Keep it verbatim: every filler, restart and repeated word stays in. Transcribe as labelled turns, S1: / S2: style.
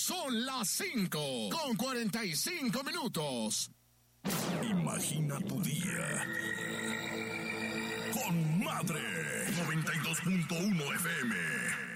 S1: Son las cinco con cuarenta y cinco minutos.
S2: Imagina tu día con Madre noventa y dos punto uno F M.